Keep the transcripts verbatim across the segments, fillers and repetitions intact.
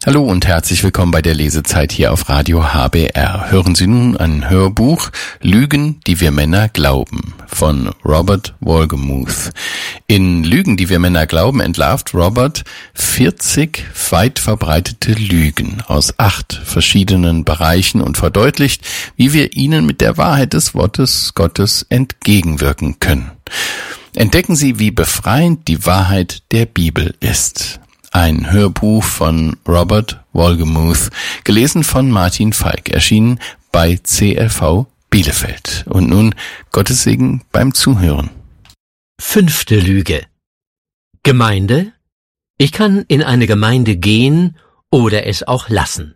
Hallo und herzlich willkommen bei der Lesezeit hier auf Radio H B R. Hören Sie nun ein Hörbuch Lügen, die wir Männer glauben von Robert Wolgemuth. In Lügen, die wir Männer glauben, entlarvt Robert vierzig weit verbreitete Lügen aus acht verschiedenen Bereichen und verdeutlicht, wie wir ihnen mit der Wahrheit des Wortes Gottes entgegenwirken können. Entdecken Sie, wie befreiend die Wahrheit der Bibel ist. Ein Hörbuch von Robert Wolgemuth, gelesen von Martin Falk, erschienen bei C L V Bielefeld. Und nun Gottes Segen beim Zuhören. Fünfte Lüge. Gemeinde? Ich kann in eine Gemeinde gehen oder es auch lassen.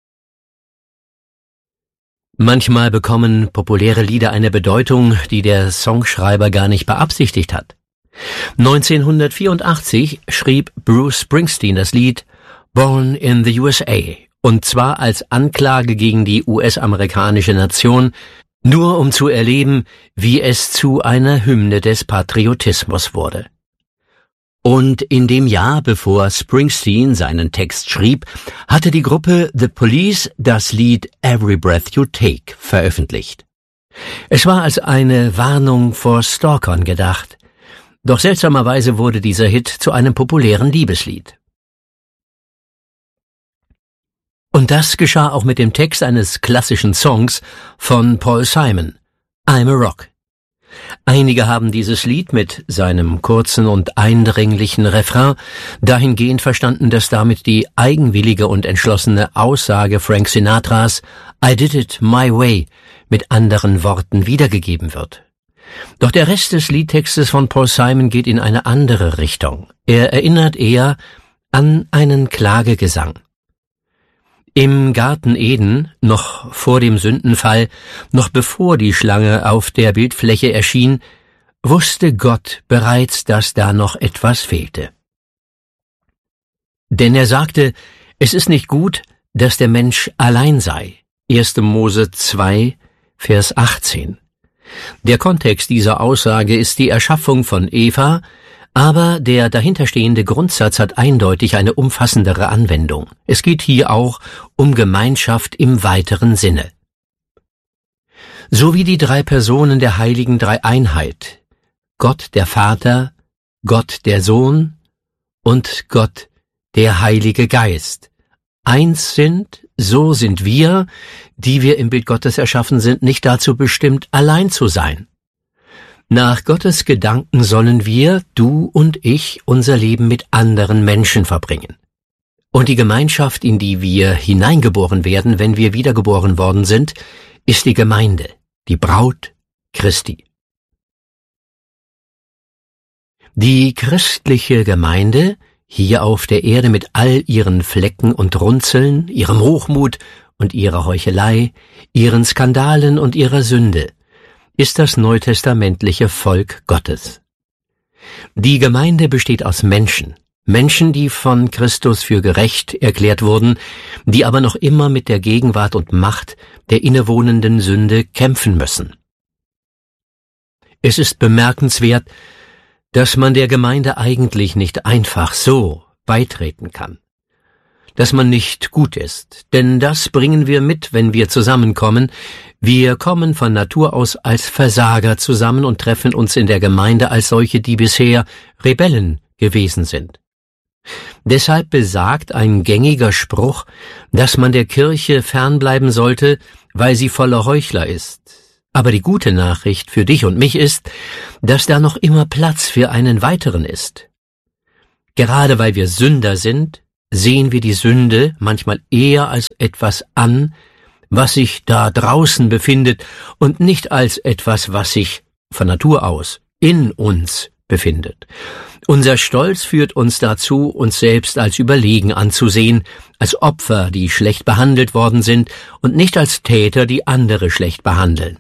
Manchmal bekommen populäre Lieder eine Bedeutung, die der Songschreiber gar nicht beabsichtigt hat. neunzehnhundertvierundachtzig schrieb Bruce Springsteen das Lied Born in the U S A, und zwar als Anklage gegen die U S-amerikanische Nation, nur um zu erleben, wie es zu einer Hymne des Patriotismus wurde. Und in dem Jahr, bevor Springsteen seinen Text schrieb, hatte die Gruppe The Police das Lied Every Breath You Take veröffentlicht. Es war als eine Warnung vor Stalkern gedacht. Doch seltsamerweise wurde dieser Hit zu einem populären Liebeslied. Und das geschah auch mit dem Text eines klassischen Songs von Paul Simon, I'm a Rock. Einige haben dieses Lied mit seinem kurzen und eindringlichen Refrain dahingehend verstanden, dass damit die eigenwillige und entschlossene Aussage Frank Sinatras I did it my way mit anderen Worten wiedergegeben wird. Doch der Rest des Liedtextes von Paul Simon geht in eine andere Richtung. Er erinnert eher an einen Klagegesang. Im Garten Eden, noch vor dem Sündenfall, noch bevor die Schlange auf der Bildfläche erschien, wusste Gott bereits, dass da noch etwas fehlte. Denn er sagte, es ist nicht gut, dass der Mensch allein sei. erster Mose zwei, Vers achtzehn. Der Kontext dieser Aussage ist die Erschaffung von Eva, aber der dahinterstehende Grundsatz hat eindeutig eine umfassendere Anwendung. Es geht hier auch um Gemeinschaft im weiteren Sinne. So wie die drei Personen der heiligen Dreieinheit, Gott der Vater, Gott der Sohn und Gott der Heilige Geist, eins sind, so sind wir, die wir im Bild Gottes erschaffen sind, nicht dazu bestimmt, allein zu sein. Nach Gottes Gedanken sollen wir, du und ich, unser Leben mit anderen Menschen verbringen. Und die Gemeinschaft, in die wir hineingeboren werden, wenn wir wiedergeboren worden sind, ist die Gemeinde, die Braut Christi. Die christliche Gemeinde, hier auf der Erde mit all ihren Flecken und Runzeln, ihrem Hochmut und ihrer Heuchelei, ihren Skandalen und ihrer Sünde, ist das neutestamentliche Volk Gottes. Die Gemeinde besteht aus Menschen, Menschen, die von Christus für gerecht erklärt wurden, die aber noch immer mit der Gegenwart und Macht der innewohnenden Sünde kämpfen müssen. Es ist bemerkenswert, dass man der Gemeinde eigentlich nicht einfach so beitreten kann. Dass man nicht gut ist, denn das bringen wir mit, wenn wir zusammenkommen. Wir kommen von Natur aus als Versager zusammen und treffen uns in der Gemeinde als solche, die bisher Rebellen gewesen sind. Deshalb besagt ein gängiger Spruch, dass man der Kirche fernbleiben sollte, weil sie voller Heuchler ist. Aber die gute Nachricht für dich und mich ist, dass da noch immer Platz für einen weiteren ist. Gerade weil wir Sünder sind, sehen wir die Sünde manchmal eher als etwas an, was sich da draußen befindet und nicht als etwas, was sich von Natur aus in uns befindet. Unser Stolz führt uns dazu, uns selbst als überlegen anzusehen, als Opfer, die schlecht behandelt worden sind und nicht als Täter, die andere schlecht behandeln.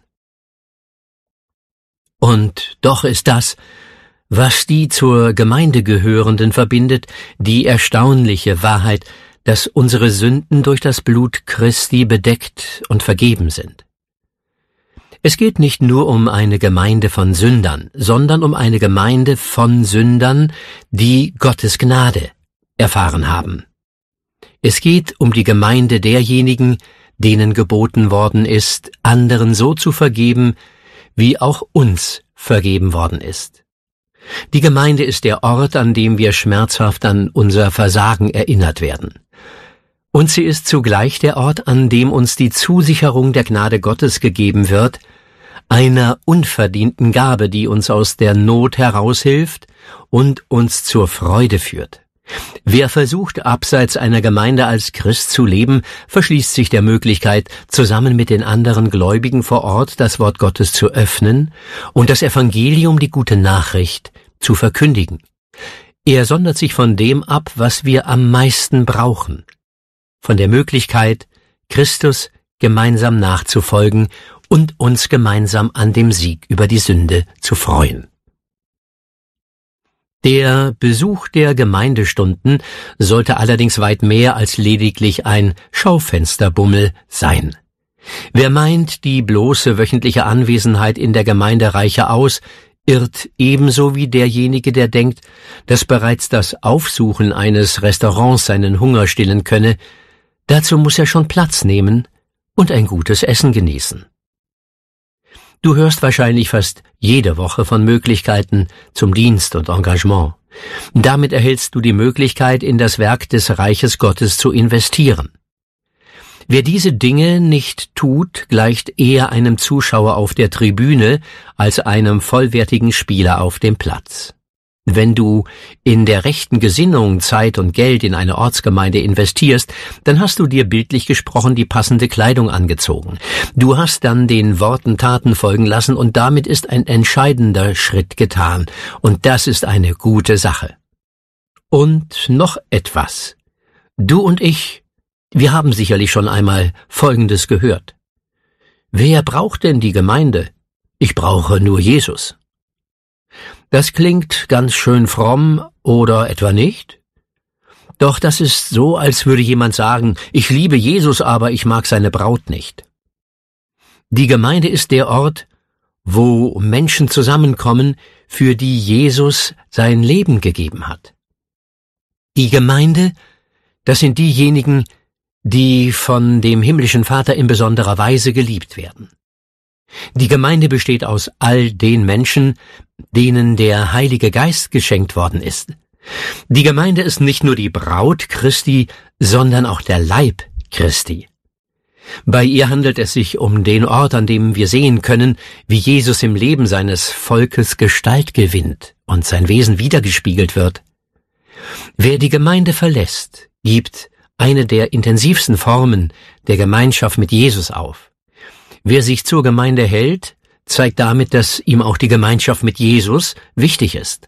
Und doch ist das, was die zur Gemeinde Gehörenden verbindet, die erstaunliche Wahrheit, dass unsere Sünden durch das Blut Christi bedeckt und vergeben sind. Es geht nicht nur um eine Gemeinde von Sündern, sondern um eine Gemeinde von Sündern, die Gottes Gnade erfahren haben. Es geht um die Gemeinde derjenigen, denen geboten worden ist, anderen so zu vergeben, wie auch uns vergeben worden ist. Die Gemeinde ist der Ort, an dem wir schmerzhaft an unser Versagen erinnert werden. Und sie ist zugleich der Ort, an dem uns die Zusicherung der Gnade Gottes gegeben wird, einer unverdienten Gabe, die uns aus der Not heraushilft und uns zur Freude führt. Wer versucht, abseits einer Gemeinde als Christ zu leben, verschließt sich der Möglichkeit, zusammen mit den anderen Gläubigen vor Ort das Wort Gottes zu öffnen und das Evangelium, die gute Nachricht, zu verkündigen. Er sondert sich von dem ab, was wir am meisten brauchen, von der Möglichkeit, Christus gemeinsam nachzufolgen und uns gemeinsam an dem Sieg über die Sünde zu freuen. Der Besuch der Gemeindestunden sollte allerdings weit mehr als lediglich ein Schaufensterbummel sein. Wer meint, die bloße wöchentliche Anwesenheit in der Gemeinde reiche aus, irrt ebenso wie derjenige, der denkt, dass bereits das Aufsuchen eines Restaurants seinen Hunger stillen könne. Dazu muss er schon Platz nehmen und ein gutes Essen genießen. Du hörst wahrscheinlich fast jede Woche von Möglichkeiten zum Dienst und Engagement. Damit erhältst du die Möglichkeit, in das Werk des Reiches Gottes zu investieren. Wer diese Dinge nicht tut, gleicht eher einem Zuschauer auf der Tribüne als einem vollwertigen Spieler auf dem Platz. Wenn du in der rechten Gesinnung Zeit und Geld in eine Ortsgemeinde investierst, dann hast du dir bildlich gesprochen die passende Kleidung angezogen. Du hast dann den Worten Taten folgen lassen und damit ist ein entscheidender Schritt getan. Und das ist eine gute Sache. Und noch etwas. Du und ich, wir haben sicherlich schon einmal Folgendes gehört. Wer braucht denn die Gemeinde? Ich brauche nur Jesus. Das klingt ganz schön fromm, oder etwa nicht? Doch das ist so, als würde jemand sagen, ich liebe Jesus, aber ich mag seine Braut nicht. Die Gemeinde ist der Ort, wo Menschen zusammenkommen, für die Jesus sein Leben gegeben hat. Die Gemeinde, das sind diejenigen, die von dem himmlischen Vater in besonderer Weise geliebt werden. Die Gemeinde besteht aus all den Menschen, denen der Heilige Geist geschenkt worden ist. Die Gemeinde ist nicht nur die Braut Christi, sondern auch der Leib Christi. Bei ihr handelt es sich um den Ort, an dem wir sehen können, wie Jesus im Leben seines Volkes Gestalt gewinnt und sein Wesen wiedergespiegelt wird. Wer die Gemeinde verlässt, gibt eine der intensivsten Formen der Gemeinschaft mit Jesus auf. Wer sich zur Gemeinde hält, zeigt damit, dass ihm auch die Gemeinschaft mit Jesus wichtig ist.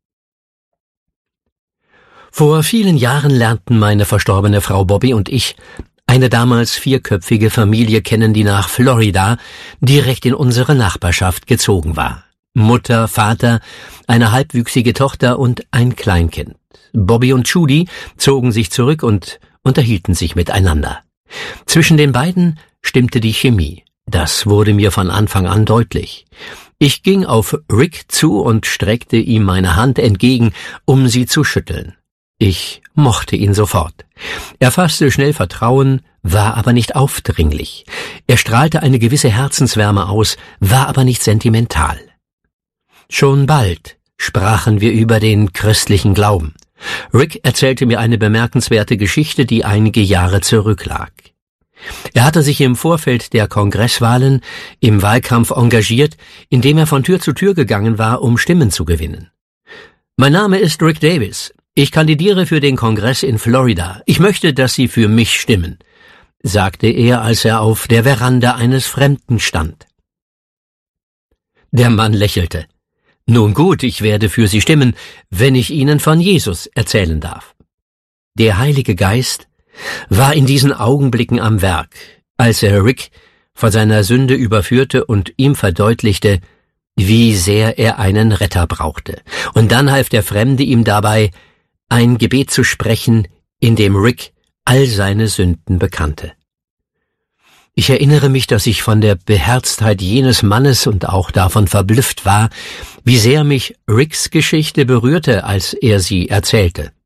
Vor vielen Jahren lernten meine verstorbene Frau Bobby und ich eine damals vierköpfige Familie kennen, die nach Florida direkt in unsere Nachbarschaft gezogen war. Mutter, Vater, eine halbwüchsige Tochter und ein Kleinkind. Bobby und Judy zogen sich zurück und unterhielten sich miteinander. Zwischen den beiden stimmte die Chemie. Das wurde mir von Anfang an deutlich. Ich ging auf Rick zu und streckte ihm meine Hand entgegen, um sie zu schütteln. Ich mochte ihn sofort. Er fasste schnell Vertrauen, war aber nicht aufdringlich. Er strahlte eine gewisse Herzenswärme aus, war aber nicht sentimental. Schon bald sprachen wir über den christlichen Glauben. Rick erzählte mir eine bemerkenswerte Geschichte, die einige Jahre zurücklag. Er hatte sich im Vorfeld der Kongresswahlen im Wahlkampf engagiert, indem er von Tür zu Tür gegangen war, um Stimmen zu gewinnen. Mein Name ist Rick Davis. Ich kandidiere für den Kongress in Florida. Ich möchte, dass Sie für mich stimmen, sagte er, als er auf der Veranda eines Fremden stand. Der Mann lächelte. Nun gut, ich werde für Sie stimmen, wenn ich Ihnen von Jesus erzählen darf. Der Heilige Geist war in diesen Augenblicken am Werk, als er Rick von seiner Sünde überführte und ihm verdeutlichte, wie sehr er einen Retter brauchte. Und dann half der Fremde ihm dabei, ein Gebet zu sprechen, in dem Rick all seine Sünden bekannte. Ich erinnere mich, dass ich von der Beherztheit jenes Mannes und auch davon verblüfft war, wie sehr mich Ricks Geschichte berührte, als er sie erzählte.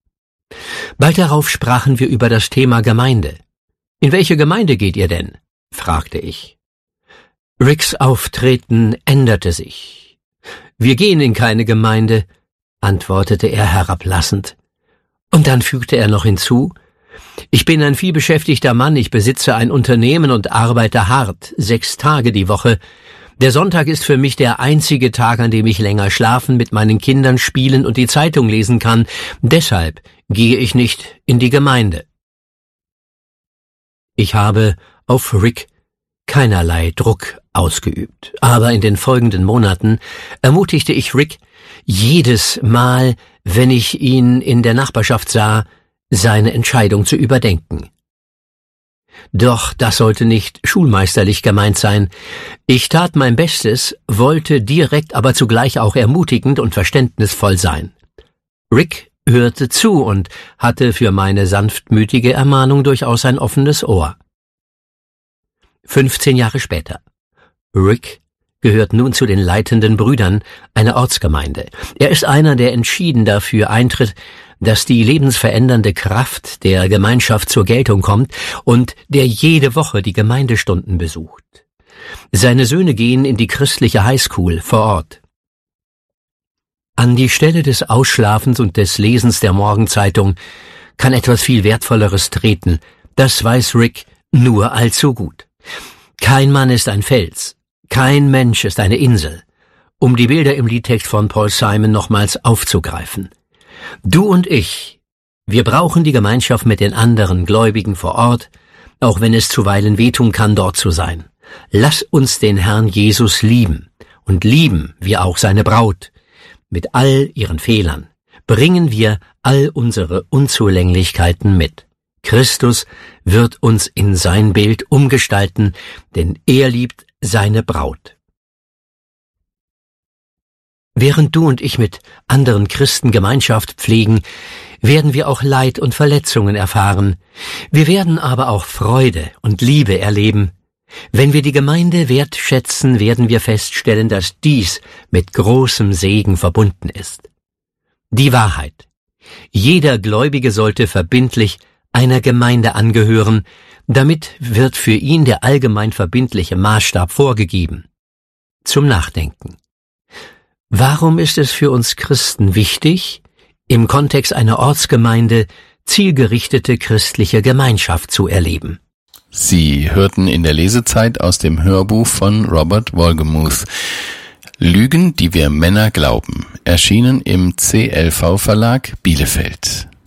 Bald darauf sprachen wir über das Thema Gemeinde. »In welche Gemeinde geht ihr denn?« fragte ich. Ricks Auftreten änderte sich. »Wir gehen in keine Gemeinde«, antwortete er herablassend. Und dann fügte er noch hinzu, »Ich bin ein vielbeschäftigter Mann, ich besitze ein Unternehmen und arbeite hart, sechs Tage die Woche. Der Sonntag ist für mich der einzige Tag, an dem ich länger schlafen, mit meinen Kindern spielen und die Zeitung lesen kann. Deshalb gehe ich nicht in die Gemeinde.« Ich habe auf Rick keinerlei Druck ausgeübt, aber in den folgenden Monaten ermutigte ich Rick, jedes Mal, wenn ich ihn in der Nachbarschaft sah, seine Entscheidung zu überdenken. Doch das sollte nicht schulmeisterlich gemeint sein. Ich tat mein Bestes, wollte direkt, aber zugleich auch ermutigend und verständnisvoll sein. Rick hörte zu und hatte für meine sanftmütige Ermahnung durchaus ein offenes Ohr. Fünfzehn Jahre später. Rick gehört nun zu den leitenden Brüdern einer Ortsgemeinde. Er ist einer, der entschieden dafür eintritt, dass die lebensverändernde Kraft der Gemeinschaft zur Geltung kommt und der jede Woche die Gemeindestunden besucht. Seine Söhne gehen in die christliche Highschool vor Ort. An die Stelle des Ausschlafens und des Lesens der Morgenzeitung kann etwas viel Wertvolleres treten. Das weiß Rick nur allzu gut. Kein Mann ist ein Fels, kein Mensch ist eine Insel, um die Bilder im Liedtext von Paul Simon nochmals aufzugreifen. Du und ich, wir brauchen die Gemeinschaft mit den anderen Gläubigen vor Ort, auch wenn es zuweilen wehtun kann, dort zu sein. Lass uns den Herrn Jesus lieben und lieben wir auch seine Braut. Mit all ihren Fehlern bringen wir all unsere Unzulänglichkeiten mit. Christus wird uns in sein Bild umgestalten, denn er liebt seine Braut. Während du und ich mit anderen Christen Gemeinschaft pflegen, werden wir auch Leid und Verletzungen erfahren. Wir werden aber auch Freude und Liebe erleben. Wenn wir die Gemeinde wertschätzen, werden wir feststellen, dass dies mit großem Segen verbunden ist. Die Wahrheit. Jeder Gläubige sollte verbindlich einer Gemeinde angehören, damit wird für ihn der allgemein verbindliche Maßstab vorgegeben. Zum Nachdenken. Warum ist es für uns Christen wichtig, im Kontext einer Ortsgemeinde zielgerichtete christliche Gemeinschaft zu erleben? Sie hörten in der Lesezeit aus dem Hörbuch von Robert Wohlgemuth Lügen, die wir Männer glauben, erschienen im C L V Verlag Bielefeld.